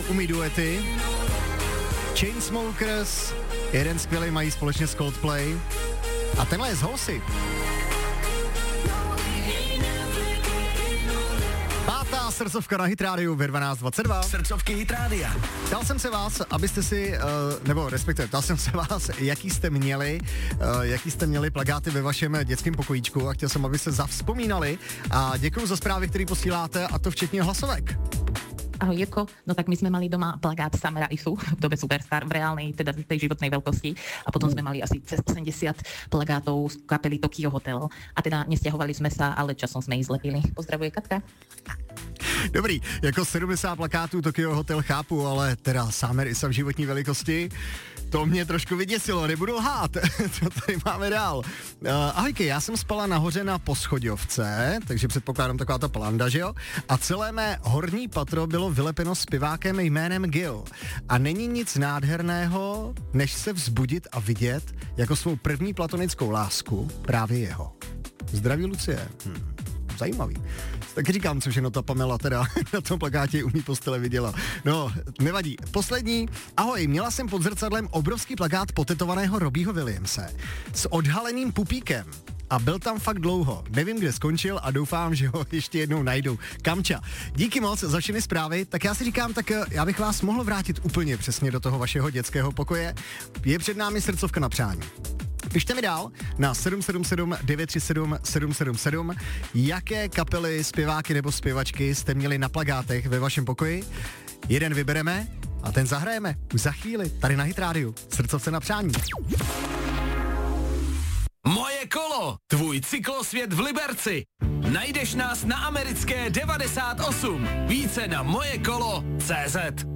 umí duety. Chainsmokers, jeden skvělý mají společně s Coldplay. A tenhle je z Halsey. Pátá srdcovka na Hit Rádiu ve 12:22. Srdcovky Hit Rádia. Ptal jsem se vás, abyste si, nebo respektive ptal jsem se vás, jaký jste měli plakáty ve vašem dětském pokojíčku a chtěl jsem, abyste zavzpomínali a děkuju za zprávy, které posíláte a to včetně hlasovek. Ahoj Jirko, no tak my sme mali doma plagát Samera Isu v dobe Superstar v reálnej, teda tej životnej veľkosti a potom sme mali asi cez 80 plagátov z kapely Tokyo Hotel a teda nesťahovali sme sa, ale časom sme ich zlepili. Pozdravuje Katka. Dobrý, jako 70 plakátů Tokyo Hotel chápu, ale teda Samer Isa v životní velikosti, to mě trošku vyděsilo, nebudu lhát. Co tady máme dál? Ahojky, já jsem spala nahoře na poschodovce, takže předpokládám taková ta planda, že jo? A celé mé horní patro bylo vylepeno zpěvákem jménem Gil. A není nic nádherného, než se vzbudit a vidět jako svou první platonickou lásku právě jeho. Zdraví Lucie. Zajímavý. Tak říkám, co všechno ta Pamela teda na tom plakátě u mý postele viděla. No, nevadí. Poslední. Ahoj, měla jsem pod zrcadlem obrovský plakát potetovaného Robbieho Williamse s odhaleným pupíkem. A byl tam fakt dlouho. Nevím, kde skončil a doufám, že ho ještě jednou najdu. Kamča. Díky moc za všechny zprávy. Tak já si říkám, tak já bych vás mohl vrátit úplně přesně do toho vašeho dětského pokoje. Je před námi srdcovka na přání. Pište mi dál na 777 937 777, jaké kapely, zpěváky nebo zpěvačky jste měli na plakátech ve vašem pokoji. Jeden vybereme a ten zahrajeme už za chvíli tady na Hit Rádiu. Srdcovce na přání. Moje kolo, tvůj cyklosvět v Liberci. Najdeš nás na americké 98. Více na mojekolo.cz.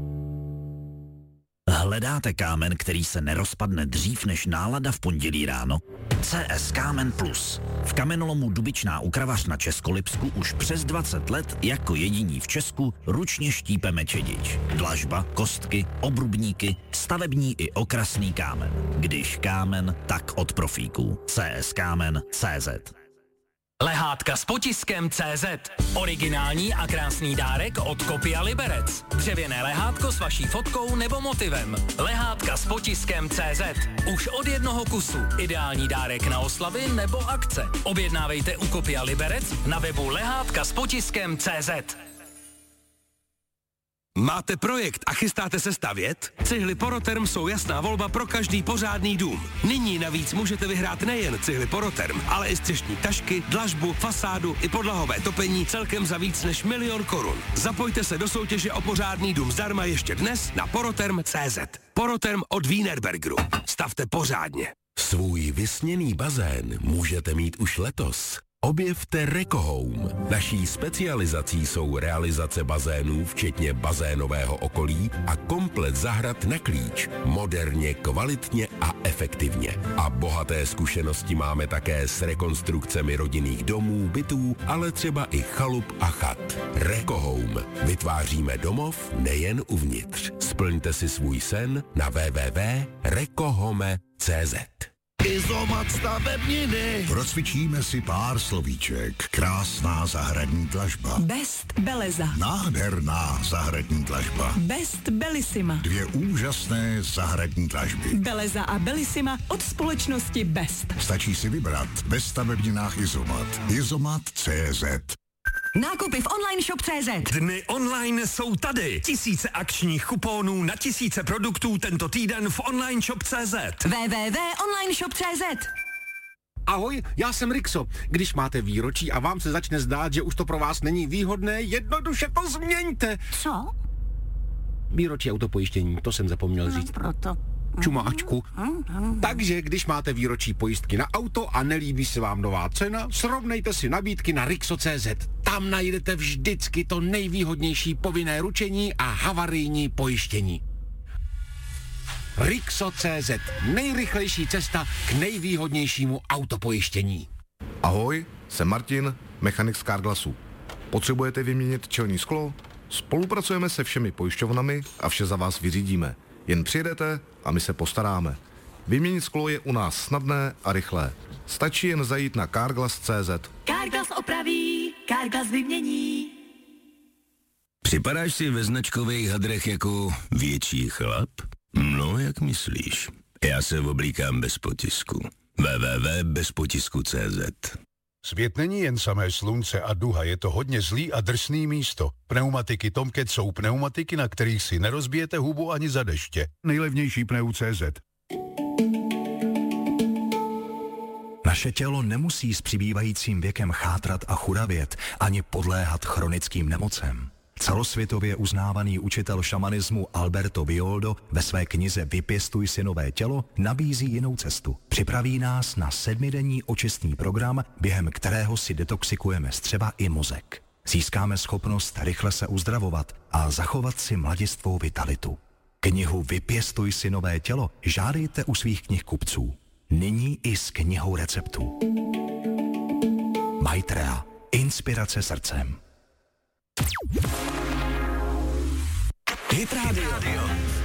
Hledáte kámen, který se nerozpadne dřív než nálada v pondělí ráno? CS Kámen Plus. V kamenolomu Dubičná u Kravař na Českolipsku už přes 20 let jako jediní v Česku ručně štípeme čedič. Dlažba, kostky, obrubníky, stavební i okrasný kámen. Když kámen, tak od profíků. CS Kámen.cz. Lehátka s potiskem CZ. Originální a krásný dárek od Kopia Liberec. Dřevěné lehátko s vaší fotkou nebo motivem. Lehátka s potiskem CZ. Už od jednoho kusu. Ideální dárek na oslavy nebo akce. Objednávejte u Kopia Liberec na webu lehátka s potiskem CZ. Máte projekt a chystáte se stavět? Cihly Poroterm jsou jasná volba pro každý pořádný dům. Nyní navíc můžete vyhrát nejen cihly Poroterm, ale i střešní tašky, dlažbu, fasádu i podlahové topení celkem za víc než 1 000 000 korun. Zapojte se do soutěže o pořádný dům zdarma ještě dnes na Poroterm.cz. Poroterm od Wienerbergeru. Stavte pořádně. Svůj vysněný bazén můžete mít už letos. Objevte Rekohome. Naší specializací jsou realizace bazénů, včetně bazénového okolí a komplet zahrad na klíč. Moderně, kvalitně a efektivně. A bohaté zkušenosti máme také s rekonstrukcemi rodinných domů, bytů, ale třeba i chalup a chat. Rekohome. Vytváříme domov nejen uvnitř. Splňte si svůj sen na www.rekohome.cz. Izomat stavebniny. Procvičíme si pár slovíček. Krásná zahradní dlažba. Best Beleza. Nádherná zahradní dlažba. Best Bellissima. 2 úžasné zahradní dlažby. Beleza a Bellissima od společnosti Best. Stačí si vybrat ve stavebninách Izomat. Izomat.cz. Nákupy v online shop.cz. Dny online jsou tady. Tisíce akčních kuponů na tisíce produktů tento týden v online shop.cz. www.onlineshop.cz. Ahoj, já jsem Rixo. Když máte výročí a vám se začne zdát, že už to pro vás není výhodné, jednoduše to změňte. Co? Výročí autopojištění, to jsem zapomněl říct. Proto. Čumáčku. Takže když máte výročí pojistky na auto a nelíbí se vám nová cena, srovnejte si nabídky na Rixo.cz. Tam najdete vždycky to nejvýhodnější povinné ručení a havarijní pojištění. Rixo.cz. Nejrychlejší cesta k nejvýhodnějšímu autopojištění. Ahoj, jsem Martin, mechanik z Carglassu. Potřebujete vyměnit čelní sklo? Spolupracujeme se všemi pojišťovnami a vše za vás vyřídíme. Jen přijedete a my se postaráme. Vyměnit sklo je u nás snadné a rychlé. Stačí jen zajít na Carglass.cz. Carglass opraví, Carglass vymění. Připadáš si ve značkových hadrech jako větší chlap? No, jak myslíš? Já se oblíkám bez potisku. www.bezpotisku.cz. Svět není jen samé slunce a duha, je to hodně zlý a drsný místo. Pneumatiky Tomcat jsou pneumatiky, na kterých si nerozbijete hubu ani za deště. Nejlevnější pneu.cz. Naše tělo nemusí s přibývajícím věkem chátrat a churavět, ani podléhat chronickým nemocem. Celosvětově uznávaný učitel šamanismu Alberto Villoldo ve své knize Vypěstuj si nové tělo nabízí jinou cestu. Připraví nás na 7denní očistný program, během kterého si detoxikujeme střeva i mozek. Získáme schopnost rychle se uzdravovat a zachovat si mladistvou vitalitu. Knihu Vypěstuj si nové tělo žádejte u svých knihkupců. Nyní i s knihou receptů. Maitreya. Inspirace srdcem. Hit Radio.